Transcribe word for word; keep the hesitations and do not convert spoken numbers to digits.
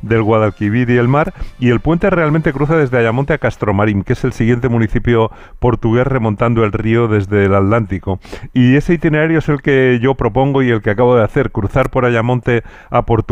del Guadalquivir y el mar, y el puente realmente cruza desde Ayamonte a Castromarín, que es el siguiente municipio portugués remontando el río desde el Atlántico. Y ese itinerario es el que yo propongo y el que acabo de hacer, cruzar por Ayamonte a Portugal